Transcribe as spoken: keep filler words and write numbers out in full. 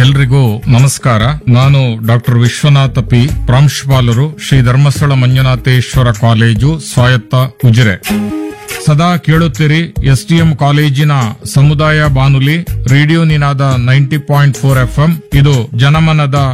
ಎಲ್ರಿಗೂ ನಮಸ್ಕಾರ. ನಾನು ಡಾಕ್ಟರ್ ವಿಶ್ವನಾಥ ಪಿ, ಪ್ರಾಂಶುಪಾಲರು, ಶ್ರೀ ಧರ್ಮಸ್ಥಳ ಮಂಜುನಾಥೇಶ್ವರ ಕಾಲೇಜು, ಸ್ವಾಯತ್ತ ಉಜಿರೆ. ಸದಾ ಕೇಳುತ್ತೀರಿ ಎಸ್ಟಿಎಂ ಕಾಲೇಜಿನ ಸಮುದಾಯ ಬಾನುಲಿ ರೇಡಿಯೋ ನಿನಾದ ನೈಂಟಿ ಪಾಯಿಂಟ್ ಫೋರ್ ಎಫ್ಎಂ. ಇದು ಜನಮನದ